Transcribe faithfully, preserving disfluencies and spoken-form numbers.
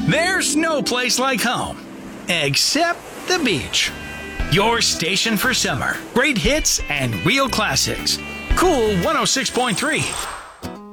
There's no place like home, except the beach. Your station for summer. Great hits and real classics. Cool one oh six point three.